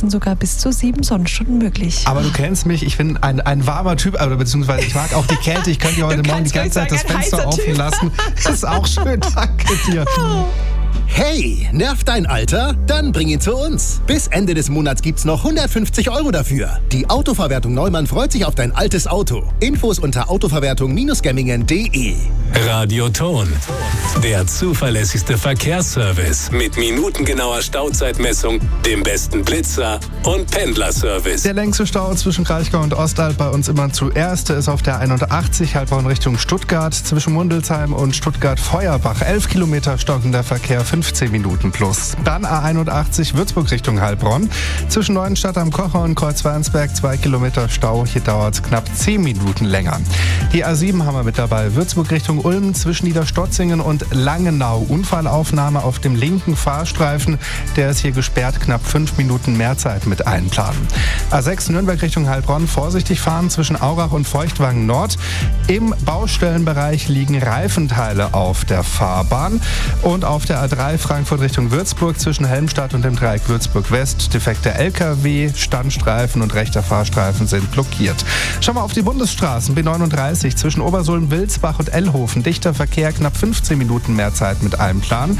Streifen sogar bis zu 7 Sonnenstunden möglich. Aber du kennst mich, ich bin ein warmer Typ, beziehungsweise ich mag auch die Kälte. Ich könnte ja heute Morgen die ganze Zeit das Fenster offen lassen. Das ist auch schön, danke dir. Hey, nervt dein Alter? Dann bring ihn zu uns. Bis Ende des Monats gibt's noch 150 € dafür. Die Autoverwertung Neumann freut sich auf dein altes Auto. Infos unter autoverwertung-gemmingen.de. Radioton, der zuverlässigste Verkehrsservice mit minutengenauer Stauzeitmessung, dem besten Blitzer und Pendlerservice. Der längste Stau zwischen Kraichgau und Ostalb bei uns immer zuerst ist auf der 81, Heilbronn in Richtung Stuttgart. Zwischen Mundelsheim und Stuttgart-Feuerbach 11 Kilometer stockender Verkehr, 15 Minuten plus. Dann A81 Würzburg Richtung Heilbronn. Zwischen Neuenstadt am Kocher und Kreuzwernsberg 2 Kilometer Stau. Hier dauert es knapp 10 Minuten länger. Die A7 haben wir mit dabei. Würzburg Richtung Ulm zwischen Niederstotzingen und Langenau. Unfallaufnahme auf dem linken Fahrstreifen. Der ist hier gesperrt. Knapp 5 Minuten mehr Zeit mit einplanen. A6 Nürnberg Richtung Heilbronn. Vorsichtig fahren zwischen Aurach und Feuchtwangen Nord. Im Baustellenbereich liegen Reifenteile auf der Fahrbahn. Und auf der A3 Frankfurt Richtung Würzburg zwischen Helmstadt und dem Dreieck Würzburg West. Defekte LKW, Standstreifen und rechter Fahrstreifen sind blockiert. Schauen wir auf die Bundesstraßen. B39 zwischen Obersulm, Wilsbach und Ellhofen. Dichter Verkehr, knapp 15 Minuten mehr Zeit mit einem Plan.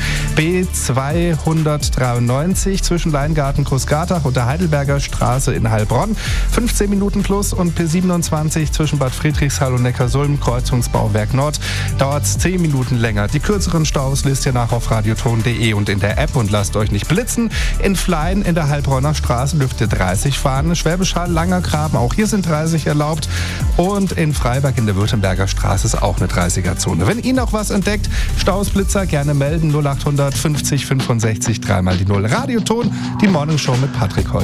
B293 zwischen Leingarten, Großgartach und der Heidelberger Straße in Heilbronn. 15 Minuten plus. Und P27 zwischen Bad Friedrichshall und Neckarsulm, Kreuzungsbauwerk Nord. Dauert es 10 Minuten länger. Die kürzeren Staus lest ihr nach auf radioton.de und in der App und lasst euch nicht blitzen. In Flein in der Heilbronner Straße dürft ihr 30 fahren. Schwäbisch Hall, Langergraben, auch hier sind 30 erlaubt. Und in Freiberg in der Württemberger Straße ist auch eine 30er-Zone. Wenn ihr noch was entdeckt, Stausblitzer gerne melden. 0800 50 65 3 mal die 0. Radioton, die Morning Show mit Patrick heute.